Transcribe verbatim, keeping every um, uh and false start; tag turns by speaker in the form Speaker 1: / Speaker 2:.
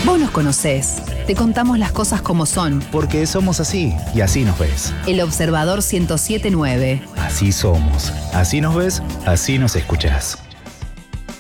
Speaker 1: Vos nos conocés. Te contamos las cosas como son.
Speaker 2: Porque somos así y así nos ves.
Speaker 1: El Observador ciento siete punto nueve.
Speaker 2: Así somos. Así nos ves, así nos escuchás.